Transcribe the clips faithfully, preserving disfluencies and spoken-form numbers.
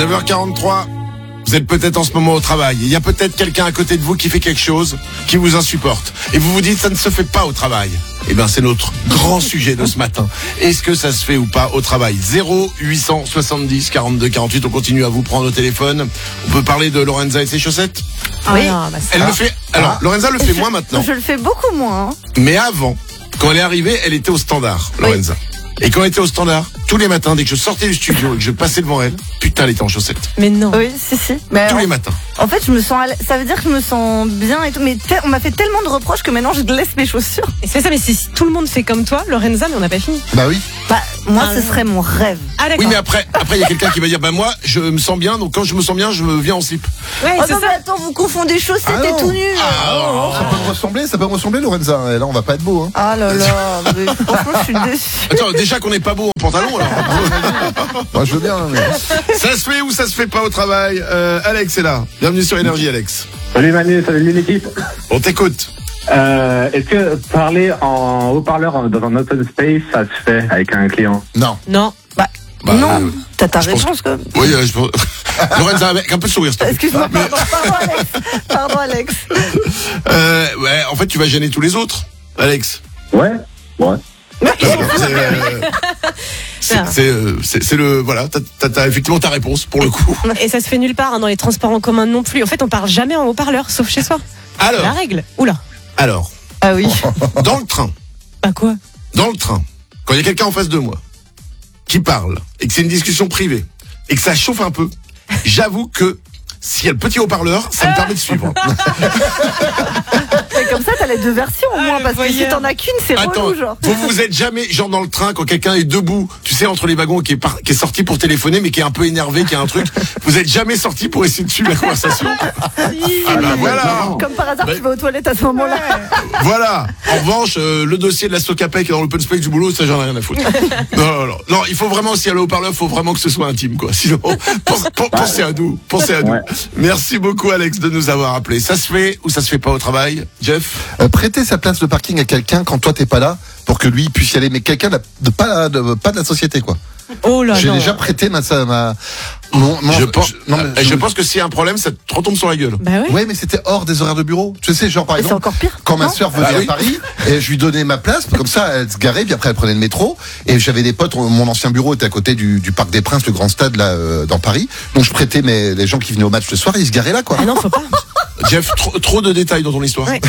neuf heures quarante-trois. Vous êtes peut-être en ce moment au travail. Il y a peut-être quelqu'un à côté de vous qui fait quelque chose, qui vous insupporte. Et vous vous dites, ça ne se fait pas au travail. Eh bien, c'est notre grand sujet de ce matin. Est-ce que ça se fait ou pas au travail? Zéro huit cent soixante-dix quarante-deux quarante-huit. On continue à vous prendre au téléphone. On peut parler de Lorenza et ses chaussettes? Oui. Ah, bah, Elle le fait. Alors, Lorenza le fait moins maintenant. Je le fais beaucoup moins. Hein. Mais avant, quand elle est arrivée, elle était au standard, Lorenza. Oui. Et quand elle était au standard, tous les matins, dès que je sortais du studio et que je passais devant elle, putain, elle était en chaussettes. Mais non. Oui, si, si. Mais tous en, les matins. En fait, je me sens, ça veut dire que je me sens bien et tout. Mais on m'a fait tellement de reproches que maintenant, je laisse mes chaussures. Et c'est ça, mais si tout le monde fait comme toi, Lorenza, mais on n'a pas fini. Bah oui. Bah, moi, Ah, ce non. serait mon rêve. Ah, d'accord. Oui, mais après, après, il y a quelqu'un qui va dire, bah moi, je me sens bien, donc quand je me sens bien, je me viens en slip. Ouais, Oh c'est non, ça. mais attends, vous confondez chaussettes Ah et non. tout nu. Ah, Ça peut me ressembler, ça peut me ressembler, Lorenza. Et là, on va pas être beau, hein. Ah là là, mais franchement, je suis déçue. Attends, déjà qu'on n'est pas beau en pantalon, alors. Moi, je veux bien, mais... Ça se fait ou ça se fait pas au travail? euh, Alex est là. Bienvenue sur Énergie, Alex. Salut Manu, salut l'équipe. On t'écoute. Euh, est-ce que parler en haut-parleur dans un open space, ça se fait avec un client? Non. Non. Bah, Bah, non, euh, t'as ta je pense réponse, quoi. Oui, euh, je pense. Lorenza, avec un peu de sourire, s'il te plaît. Excuse-moi, pardon, pardon, Alex. Pardon, Alex. Euh, ouais, en fait, tu vas gêner tous les autres, Alex. Ouais, ouais. C'est, euh, c'est, c'est, euh, c'est, c'est le, voilà, t'as, t'as, t'as effectivement ta réponse pour le coup. Et ça se fait nulle part, hein, dans les transports en commun non plus. En fait, on parle jamais en haut-parleur, sauf chez soi. C'est la Alors, règle. Oula. alors, Ah oui. dans le train, Bah quoi? dans le train, quand il y a quelqu'un en face de moi qui parle et que c'est une discussion privée et que ça chauffe un peu, j'avoue que s'il y a le petit haut-parleur, ça me permet de suivre. Mais comme ça, t'as les deux versions au Ah, moins, le parce que si voyeur. t'en as qu'une, c'est Attends, relou, genre. vous vous êtes jamais, genre dans le train, quand quelqu'un est debout, tu sais, entre les wagons, qui est, par, qui est sorti pour téléphoner, mais qui est un peu énervé, qui a un truc, vous êtes jamais sorti pour essayer de suivre la conversation? Ah bah voilà. Comme par hasard, Mais- tu vas aux toilettes à ce moment-là. Voilà. En revanche, euh, le dossier de la Socapec dans l'open space du boulot, ça j'en ai rien à foutre. Non, non, non. Non, il faut vraiment, si elle est au haut-parleur, il faut vraiment que ce soit intime, quoi. Sinon, pense- pense- pensez à nous. Pensez à nous. Ouais. Merci beaucoup, Alex, de nous avoir appelés. Ça se fait ou ça se fait pas au travail, Jeff? Euh, prêter sa place de parking à quelqu'un quand toi t'es pas là, pour que lui puisse y aller, mais quelqu'un de, de pas de pas de la société, quoi. Oh là J'ai non. déjà prêté ma ma, ma mon- mon- je pense, non, mais euh, je pense que s'il y a un problème, ça te retombe sur la gueule. Bah ouais. Ouais, mais c'était hors des horaires de bureau. Tu sais, genre par Mais c'est exemple, encore pire. quand ma non sœur venait Ah oui. à Paris, et je lui donnais ma place, comme ça, elle se garait, puis après elle prenait le métro, et j'avais des potes. Mon ancien bureau était à côté du, du Parc des Princes, le grand stade là euh, dans Paris. Donc je prêtais mes les gens qui venaient au match le soir, ils se garaient là, quoi. Ah non, faut pas. Jeff, trop, trop de détails dans ton histoire. Ouais.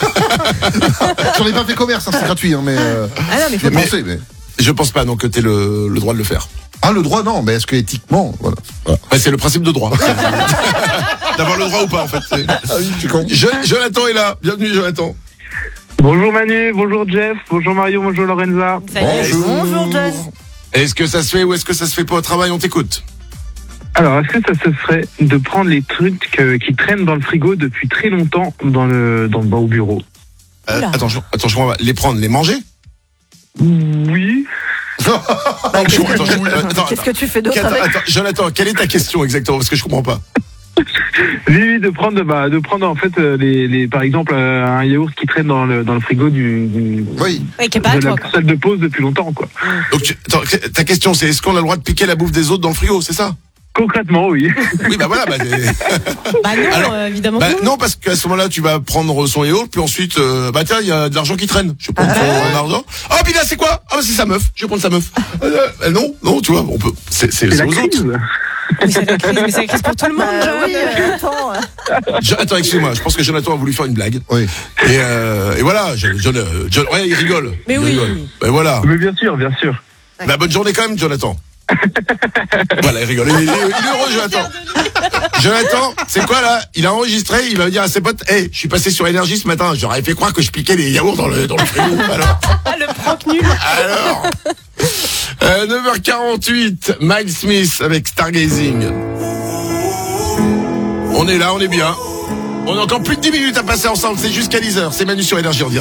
J'en ai pas fait commerce, hein, c'est gratuit, hein, mais euh, Ah non, mais faut j'ai pas. pensé, mais Je pense pas, donc, que t'aies le, le droit de le faire. ah le droit non, mais est-ce que éthiquement, voilà. voilà. Ouais, c'est le principe de droit. D'avoir le droit ou pas, en fait. c'est- Ah oui, tu con. Je- Jonathan est là. Bienvenue, Jonathan. Bonjour Manu, bonjour Jeff, bonjour Mario, bonjour Lorenza. Salut. Bonjour, Jess. Est-ce que ça se fait ou est-ce que ça se fait pas au travail? On t'écoute. Alors, est-ce que ça se ferait de prendre les trucs euh, qui traînent dans le frigo depuis très longtemps dans le, dans, dans, au bureau? Euh, Oula. attends, je, attends, je comprends pas. Les prendre, les manger? Oui. Bah, Je- qu'est-ce que- attends, je- attends, Qu'est-ce que tu fais d'autre attends, avec attends, Jonathan, quelle est ta question exactement? Parce que je comprends pas. Oui, oui, de prendre, bah, de prendre en fait euh, les, les, par exemple euh, un yaourt qui traîne dans le, dans le frigo du, du Oui. Ouais, qui est pas à de la toi, quoi. salle de pause depuis longtemps, quoi. Donc, tu- attends, ta question, c'est est-ce qu'on a le droit de piquer la bouffe des autres dans le frigo, c'est ça? Concrètement, oui. Oui, bah voilà. Bah, c'est- Bah non, Alors, euh, évidemment. bah, que non. non, parce qu'à ce moment-là, tu vas prendre son yaourt, puis ensuite, euh, bah tiens, il y a de l'argent qui traîne. Je vais prendre son argent. Oh, puis là, c'est quoi? Ah, bah, c'est sa meuf. Je vais prendre sa meuf. Euh, euh, non, non, tu vois, on peut. C'est, c'est, C'est c'est la aux crise. autres. Mais c'est la crise, mais c'est la crise pour tout le monde, Bah John. oui, euh, attends. euh, Je- attends, excuse-moi. Je pense que Jonathan a voulu faire une blague. Oui. Et, euh, et voilà. Je, je, je- ouais, il rigole. Mais Il oui. rigole. Et voilà. Mais bien sûr, bien sûr. Bah, bonne journée quand même, Jonathan. Voilà, il rigole. Il est, il est heureux, Jonathan. Jonathan, c'est quoi là? Il a enregistré, il va dire à ses potes, hey, je suis passé sur Énergie ce matin, j'aurais fait croire que je piquais les yaourts dans le, dans le frigo. Alors, Ah, le prank nul. alors. Euh, neuf heures quarante-huit, Miles Smith avec Stargazing. On est là, on est bien. On a encore plus de dix minutes à passer ensemble, c'est jusqu'à dix heures. C'est Manu sur Énergie en direct.